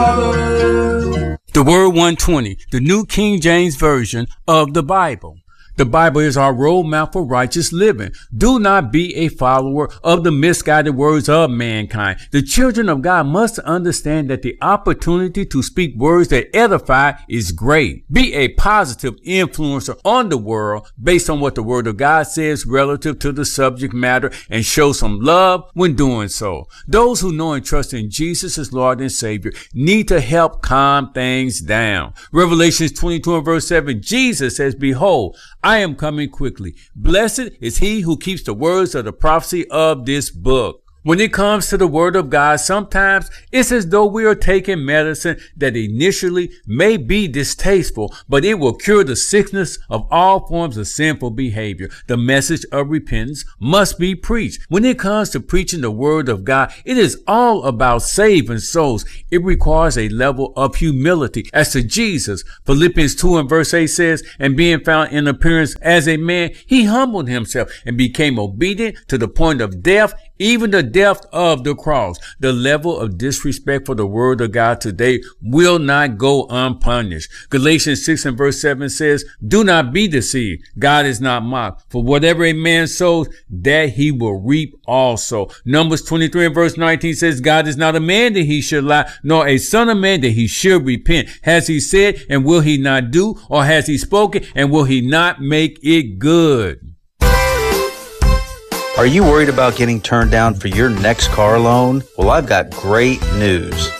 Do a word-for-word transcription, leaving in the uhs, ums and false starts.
The Word one twenty, the New King James Version of the Bible. The Bible is our roadmap for righteous living. Do not be a follower of the misguided words of mankind. The children of God must understand that the opportunity to speak words that edify is great. Be a positive influencer on the world based on what the Word of God says relative to the subject matter, and show some love when doing so. Those who know and trust in Jesus as Lord and Savior need to help calm things down. Revelations twenty-two and verse seven, Jesus says, "Behold, I am coming quickly. Blessed is he who keeps the words of the prophecy of this book." When it comes to the Word of God, sometimes it's as though we are taking medicine that initially may be distasteful, but it will cure the sickness of all forms of sinful behavior. The message of repentance must be preached. When it comes to preaching the Word of God, it is all about saving souls. It requires a level of humility. As to Jesus, Philippians two and verse eight says, "And being found in appearance as a man, he humbled himself and became obedient to the point of death, even the death of the cross." The level of disrespect for the Word of God today will not go unpunished. Galatians six and verse seven says, "Do not be deceived. God is not mocked. For whatever a man sows, that he will reap also." Numbers twenty-three and verse nineteen says, "God is not a man that he should lie, nor a son of man that he should repent. Has he said, and will he not do? Or has he spoken, and will he not make it good?" Are you worried about getting turned down for your next car loan? Well, I've got great news.